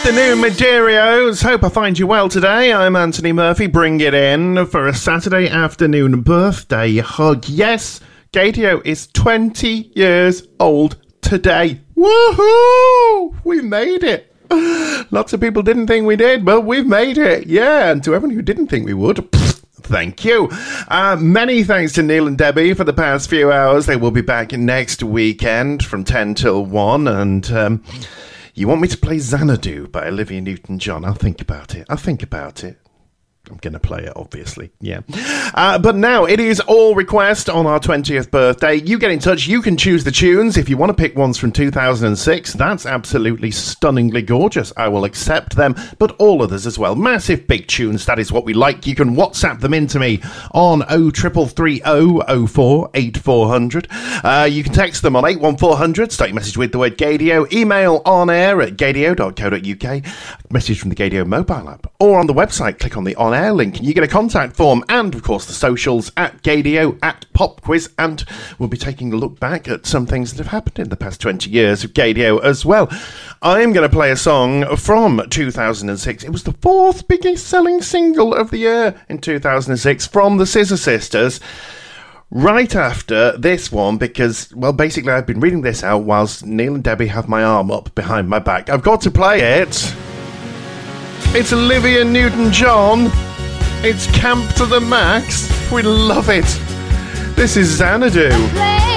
Afternoon, Mederios. Hope I find you well today. I'm Anthony Murphy. Bring it in for a Saturday afternoon birthday hug. Yes, Gadio is 20 years old today. Woohoo! We made it. Lots of people didn't think we did, but we've made it. Yeah, and to everyone who didn't think we would, thank you. Many thanks to Neil and Debbie for the past few hours. They will be back next weekend from 10 till 1, and you want me to play Xanadu by Olivia Newton-John? I'll think about it. I'm going to play it, obviously. Yeah. But now, it is all request on our 20th birthday. You get in touch. You can choose the tunes. If you want to pick ones from 2006, that's absolutely stunningly gorgeous. I will accept them, but all others as well. Massive big tunes. That is what we like. You can WhatsApp them into me on 03330 04 8400. You can text them on 81400. Start your message with the word Gadio. Email on air at gadio.co.uk. Message from the Gadio mobile app. Or on the website, click on the on air link and you get a contact form, and of course the socials at Gadio, at Pop Quiz, and we'll be taking a look back at some things that have happened in the past 20 years of Gadio as well. I'm going to play a song from 2006. It was the fourth biggest selling single of the year in 2006 from the Scissor Sisters. Right after this one, because, well, basically I've been reading this out whilst Neil and Debbie have my arm up behind my back. I've got to play it. It's Olivia Newton-John. It's camp to the max. We love it. This is Xanadu.